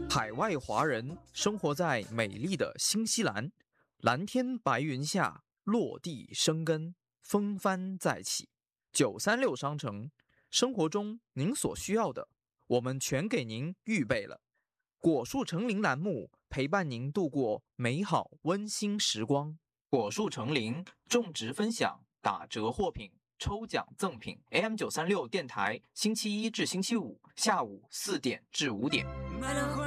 海外华人生活在美丽的新西兰，蓝天白云下，落地生根，风帆再起。936商城，生活中您所需要的，我们全给您预备了。果树成林栏目陪伴您度过美好温馨时光。果树成林种植分享打折货品。抽奖赠品 AM936 电台，星期一至星期五下午4点至5点。